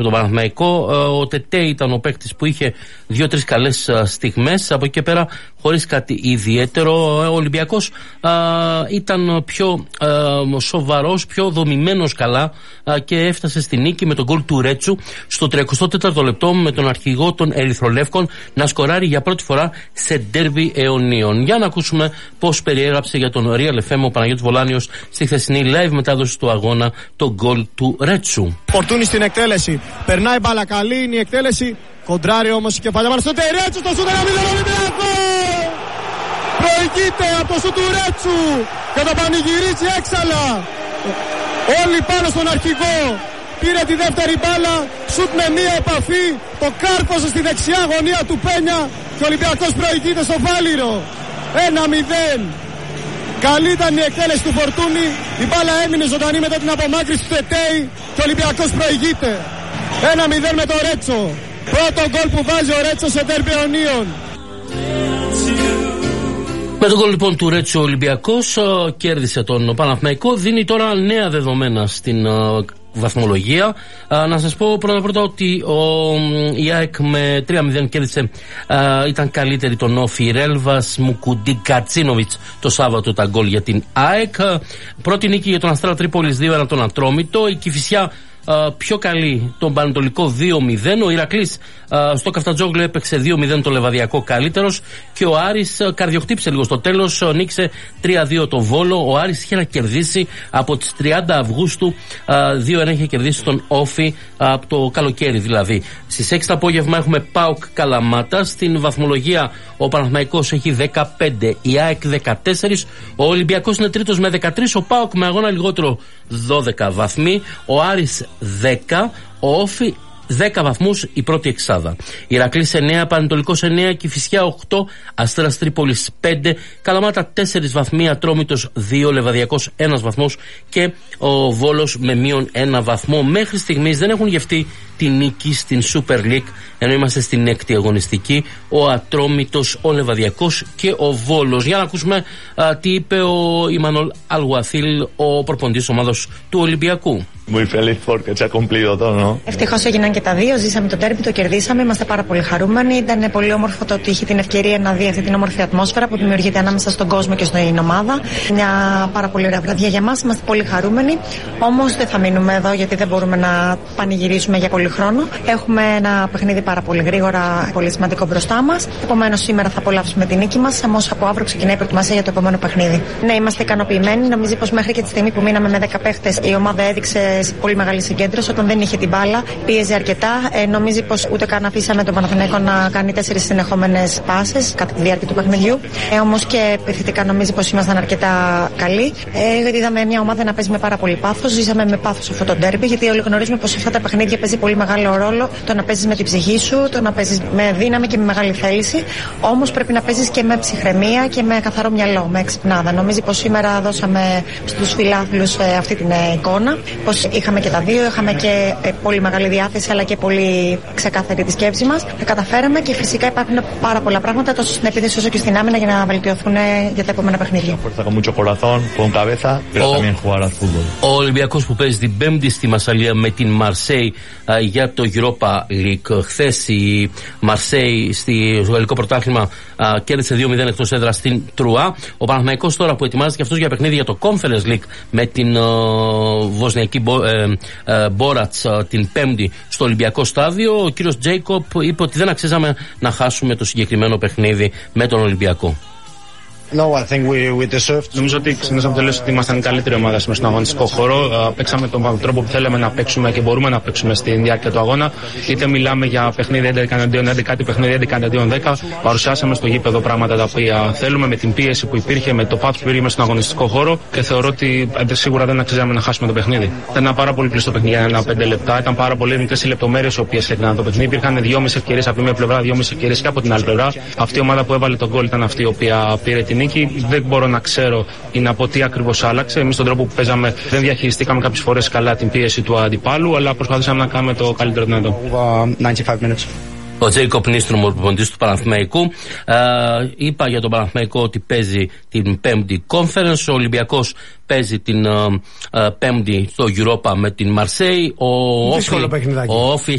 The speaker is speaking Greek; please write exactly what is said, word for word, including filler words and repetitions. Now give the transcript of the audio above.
τον Παναθηναϊκό. Ο Τετέ ήταν ο παίκτης που είχε δύο-τρεις καλές στιγμές. Από εκεί και πέρα, χωρίς κάτι ιδιαίτερο, ο Ολυμπιακός α, ήταν πιο α, σοβαρός, πιο δομημένος καλά α, και έφτασε στη νίκη με τον γκολ του Ρέτσου στο τριακοστό τέταρτο λεπτό, με τον αρχηγό των Ερυθρολεύκων να σκοράρει για πρώτη φορά σε ντέρμπι αιωνίων. Για να ακούσουμε πώς περιέγραψε για τον Real εφ εμ ο Παναγιώτης Βολάνιος στη χθεσινή live μετάδοση του αγώνα τον γκολ του Ρέτσου. Φορτούνη στην εκτέλεση. Περνάει μπάλα, καλή είναι η εκτέλεση. Κοντράρει όμως η κεφαλιά μπάλα στο Ρέτσου, στο σούτ ένα μηδέν Ολυμπιακό! Προηγείται από το σούτ του Ρέτσου και το πανηγυρίζει έξαλα. Όλοι πάνω στον αρχηγό. Πήρε τη δεύτερη μπάλα, σούτ με μία επαφή, το κάρφωσε στη δεξιά γωνία του Πένια και ο Ολυμπιακός προηγείται στο Βάλιρο. ένα μηδέν. Καλή ήταν η εκτέλεση του Φορτούνη, η μπάλα έμεινε ζωντανή μετά την απομάκρυνση του Τετέι και ο Ολυμπιακός προηγείται. ένα μηδέν με το Ρέτσο. Πρώτο γκολ που βάζει ο Ρέτσο σε ντέρμπι αιωνίων. Με τον γκολ λοιπόν του Ρέτσου ο Ολυμπιακός κέρδισε τον Παναθηναϊκό, δίνει τώρα νέα δεδομένα στην βαθμολογία. Α, να σας πω πρώτα πρώτα ότι ο, η ΑΕΚ με τρία μηδέν κέρδισε, α, ήταν καλύτερη τον Όφι Ρέλβας, Μουκουντί Κατσίνοβιτς το Σάββατο τα γκολ για την ΑΕΚ. Πρώτη νίκη για τον Αστέρα Τρίπολης δύο ένα τον Ατρόμητο. Η Κηφισιά Uh, πιο καλή τον Πανετολικό δύο μηδέν. Ο Ηρακλής uh, στο Καφτατζόγλου έπαιξε δύο μηδέν το Λεβαδιακό καλύτερος. Και ο Άρης uh, καρδιοχτύπησε λίγο στο τέλος, uh, νίκησε τρία δύο το Βόλο. Ο Άρης είχε να κερδίσει από τις τριάντα Αυγούστου, uh, δύο ένα είχε κερδίσει τον Όφι uh, από το καλοκαίρι δηλαδή. Στις έξι το απόγευμα έχουμε ΠΑΟΚ Καλαμάτα. Στην βαθμολογία ο Παναθηναϊκός έχει δεκαπέντε, η ΑΕΚ δεκατέσσερα, ο Ολυμπιακός είναι τρίτος με δεκατρία, ο ΠΑΟΚ με αγώνα λιγότερο δώδεκα βαθμοί, ο Άρης δέκα, ο Όφι δέκα βαθμούς η πρώτη εξάδα. Ηρακλής εννέα, Πανετολικός εννέα, Κηφισιά οκτώ, Αστέρας Τρίπολης πέντε, Καλαμάτα τέσσερα βαθμοί, Ατρόμητος δύο, Λεβαδιακός ένα βαθμός και ο Βόλος με μείον ένα βαθμό. Μέχρι στιγμής δεν έχουν γευτεί τη νίκη στην Super League, ενώ είμαστε στην έκτη αγωνιστική, ο Ατρόμητος, ο Λεβαδιακός και ο Βόλος. Για να ακούσουμε α, τι είπε ο Ιμανόλ Αλγουαθίλ, ο προπονητής ομάδος του Ολυμπιακού. Ευτυχώς έγιναν και τα δύο. Ζήσαμε το τέρμπι, το κερδίσαμε. Είμαστε πάρα πολύ χαρούμενοι. Ήταν πολύ όμορφο το ότι είχε την ευκαιρία να δει αυτή την όμορφη ατμόσφαιρα που δημιουργείται ανάμεσα στον κόσμο και στην ομάδα. Μια πάρα πολύ ωραία βραδιά για μας. Είμαστε πολύ χαρούμενοι. Όμως δεν θα μείνουμε εδώ γιατί δεν μπορούμε να πανηγυρίσουμε για πολύ χρόνο. Έχουμε ένα παιχνίδι πάρα πολύ γρήγορα, πολύ σημαντικό μπροστά μας. Επομένως, σήμερα θα απολαύσουμε την νίκη μας. Όμως από αύριο ξεκινάει η προετοιμασία για το επόμενο παιχνίδι. Ναι, είμαστε ικανοποιημένοι. Νομίζω πως μέχρι και τη στιγμή που μείναμε με δέκα παίχτες η ομάδα έδειξε πολύ μεγάλη συγκέντρωση. Όταν δεν είχε την μπάλα, πίεζε αρκετά. Ε, νομίζει πως ούτε καν αφήσαμε τον Παναθηναϊκό να κάνει τέσσερις συνεχόμενες πάσες κατά τη διάρκεια του παιχνιδιού. Ε, όμως και επιθετικά νομίζει πως ήμασταν αρκετά καλοί. Ε, γιατί είδαμε μια ομάδα να παίζει με πάρα πολύ πάθος. Ζήσαμε με πάθος αυτό το ντέρμπι, γιατί όλοι γνωρίζουμε πως αυτά τα παιχνίδια παίζει πολύ μεγάλο ρόλο το να παίζεις με την ψυχή σου, το να παίζεις με δύναμη και με μεγάλη θέληση. Όμως πρέπει να παίζεις και με ψυχραιμία και με καθαρό μυαλό, με εξυπνάδα. Νομίζει πως σήμερα δώσαμε στους φιλάθλους ε, αυτή την ε, εικόνα. Πως είχαμε και τα δύο, είχαμε και ε, πολύ μεγάλη διάθεση αλλά και πολύ ξεκάθαρη τη σκέψη μας. Τα καταφέραμε και φυσικά υπάρχουν πάρα πολλά πράγματα τόσο στην επίθεση όσο και στην άμυνα για να βελτιωθούν για τα επόμενα παιχνίδια. Ο Ολυμπιακός που παίζει την Πέμπτη στη Μασσαλία με την Μαρσέη για το Europa League. Χθες η Μαρσέη στο γαλλικό πρωτάθλημα κέρδισε δύο μηδέν εκτός έδρας στην Τρουά. Ο Παναθηναϊκός τώρα που ετοιμάζεται και αυτός για παιχνίδι για το Conference League με την Βοσνιακή Μπόρατς την Πέμπτη στο Ολυμπιακό στάδιο, ο κύριος Τζέικοπ είπε ότι δεν αξίζαμε να χάσουμε το συγκεκριμένο παιχνίδι με τον Ολυμπιακό. No, I think we, we deserved. Νομίζω ότι ξεκινήσαμε το λέω ότι ήμασταν η καλύτερη ομάδα σήμερα στον αγωνιστικό χώρο. Uh, παίξαμε τον τρόπο που θέλαμε να παίξουμε και μπορούμε να παίξουμε στη διάρκεια του αγώνα. Είτε μιλάμε για παιχνίδι έντεκα εναντίον έντεκα, είτε παιχνίδι έντεκα εναντίον δέκα. Παρουσιάσαμε στο γήπεδο πράγματα τα οποία θέλουμε με την πίεση που υπήρχε, με το πάθος που υπήρχε στον αγωνιστικό χώρο και θεωρώ ότι ε, σίγουρα δεν αξίζαμε να χάσουμε το παιχνίδι. Ήταν ένα πάρα πολύ κλειστό παιχνίδι για ένα πέντε λεπτά. Ήταν πάρα πολύ μικρές οι λεπτομέρειες οι οποίες έκαναν το παιχνίδι. Υπήρχαν δυόμιση ευκαιρίες από τη μία πλευρά, δυόμιση ευκαιρίες και από την άλλη πλευρά. Αυτή η ομάδα που έβαλε τον γκολ ήταν αυτή η οποία πήρε την νίκη. Δεν μπορώ να ξέρω ή να πω τι ακριβώς άλλαξε. Εμείς τον τρόπο που παίζαμε δεν διαχειριστήκαμε κάποιες φορές καλά την πίεση του αντιπάλου, αλλά προσπαθήσαμε να κάνουμε το καλύτερο δυνατό. Ο Τζέικοπ Νίστρομ, ο προπονητής του Παναθηναϊκού. Ε, είπα για τον Παναθηναϊκό ότι παίζει την Πέμπτη Conference. Ο Ολυμπιακός παίζει την ε, Πέμπτη στο Europa με την Μαρσέη. Δύσκολο παιχνιδάκι. Ο Όφη